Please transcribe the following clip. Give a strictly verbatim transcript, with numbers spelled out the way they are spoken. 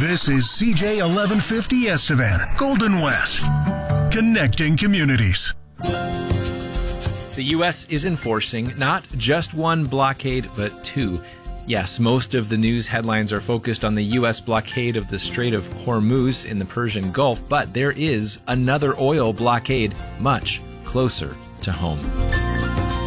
This is C J eleven fifty Estevan, Golden West, connecting communities. The U S is enforcing not just one blockade, but two. Yes, most of the news headlines are focused on the U S blockade of the Strait of Hormuz in the Persian Gulf, but there is another oil blockade much closer to home.